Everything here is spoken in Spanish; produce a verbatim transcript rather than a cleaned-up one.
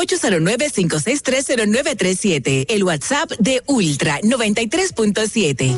ocho cero nueve, cinco seis tres, cero nueve tres siete. El WhatsApp de Ultra noventa y tres punto siete.